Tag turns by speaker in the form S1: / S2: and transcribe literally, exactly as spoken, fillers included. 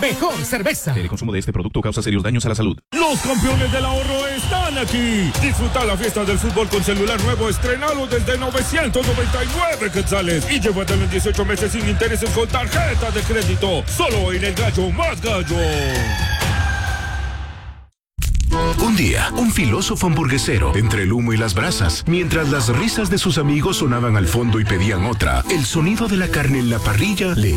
S1: mejor cerveza.
S2: El consumo de este producto causa serios daños a la salud.
S3: Los campeones del ahorro están aquí. Disfruta la fiesta del fútbol con celular nuevo estrenado desde novecientos noventa y nueve quetzales y llévatelo en dieciocho meses sin intereses con tarjeta de crédito. Solo en el Gallo Más Gallo.
S4: Un día, un filósofo hamburguesero, entre el humo y las brasas, mientras las risas de sus amigos sonaban al fondo y pedían otra, el sonido de la carne en la parrilla le